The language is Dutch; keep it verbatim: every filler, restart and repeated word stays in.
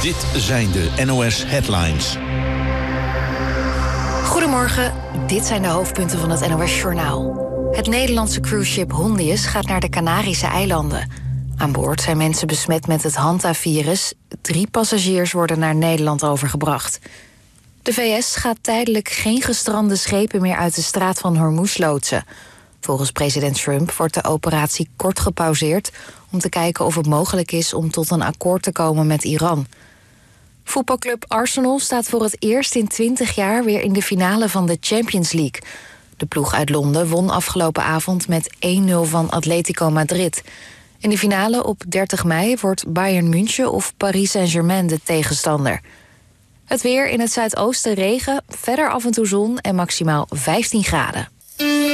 Dit zijn de N O S Headlines. Goedemorgen, dit zijn de hoofdpunten van het N O S-journaal. Het Nederlandse cruiseschip Hondius gaat naar de Canarische eilanden. Aan boord zijn mensen besmet met het Hanta-virus. Drie passagiers worden naar Nederland overgebracht. De V S gaat tijdelijk geen gestrande schepen meer uit de straat van Hormuz loodsen. Volgens president Trump wordt de operatie kort gepauzeerd om te kijken of het mogelijk is om tot een akkoord te komen met Iran. Voetbalclub Arsenal staat voor het eerst in twintig jaar weer in de finale van de Champions League. De ploeg uit Londen won afgelopen avond met één nul van Atletico Madrid. In de finale op dertig mei wordt Bayern München of Paris Saint-Germain de tegenstander. Het weer: in het zuidoosten regen, verder af en toe zon en maximaal vijftien graden.